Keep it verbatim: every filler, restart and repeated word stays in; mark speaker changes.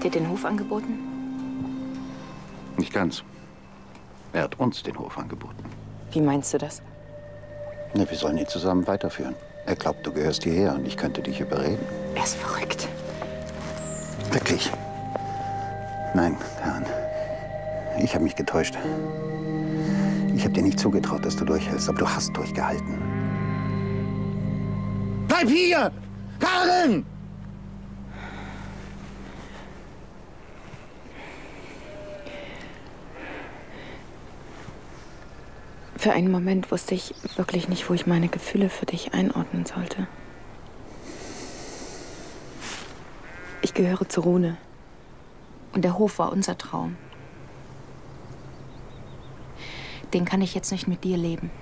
Speaker 1: dir den Hof angeboten?
Speaker 2: Nicht ganz. Er hat uns den Hof angeboten.
Speaker 1: Wie meinst du das?
Speaker 2: Na, wir sollen ihn zusammen weiterführen. Er glaubt, du gehörst hierher und ich könnte dich überreden.
Speaker 1: Er ist verrückt.
Speaker 2: Wirklich? Nein, Karen. Ich habe mich getäuscht. Ich habe dir nicht zugetraut, dass du durchhältst, aber du hast durchgehalten. Bleib hier! Karen!
Speaker 1: Für einen Moment wusste ich wirklich nicht, wo ich meine Gefühle für dich einordnen sollte. Ich gehöre zu Rune. Und der Hof war unser Traum. Den kann ich jetzt nicht mit dir leben.